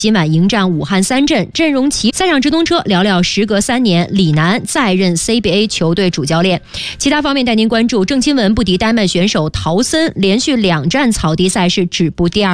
今晚迎战武汉三镇，阵容齐。赛场直通车聊聊时隔3年，李楠再任 CBA 球队主教练。其他方面带您关注：郑钦文不敌丹麦选手陶森，连续2站草地赛事止步第2。